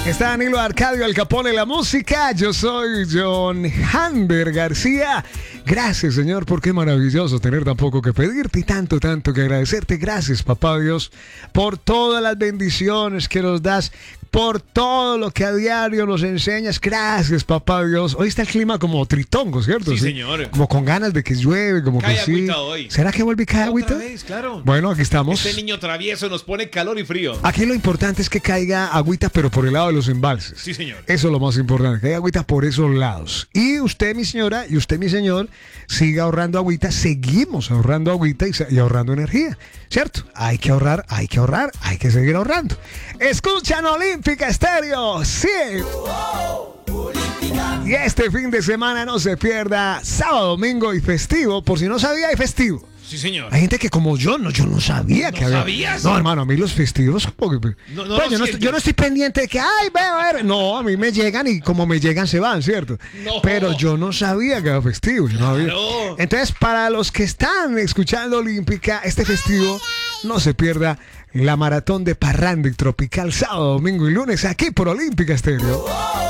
Está Danilo Arcadio Al Capone la música. Yo soy John Hander García. Gracias, Señor, porque es maravilloso tener tan poco que pedirte y tanto que agradecerte. Gracias, Papá Dios, por todas las bendiciones que nos das, por todo lo que a diario nos enseñas. Gracias, Papá Dios. Hoy está el clima como tritongo, ¿cierto? Sí, señor. Como con ganas de que llueve, como cae que sí. Agüita hoy. ¿Será que vuelve y cae agüita? Otra vez, claro. Bueno, aquí estamos. Este niño travieso nos pone calor y frío. Aquí lo importante es que caiga agüita, pero por el lado de los embalses. Sí, señor. Eso es lo más importante, que haya agüita por esos lados. Y usted, mi señora, y usted, mi señor, siga ahorrando agüita. Seguimos ahorrando agüita y ahorrando energía, ¿cierto? Hay que ahorrar, hay que seguir ahorrando. Escuchan Olímpica Estéreo, sí. Y este fin de semana no se pierda sábado, domingo y festivo. Por si no sabía, hay festivo. Sí, señor. Hay gente que como yo no sabía que había. ¿Sabías? No, hermano, a mí los festivos como que... No, Pues yo no estoy pendiente de que, ay, ver. No, a mí me llegan y como me llegan se van, ¿cierto? No. Pero yo no sabía que era festivo. Yo no había. Claro. Entonces, para los que están escuchando Olímpica, este festivo, no se pierda la maratón de parranda y tropical sábado, domingo y lunes aquí por Olímpica Estéreo.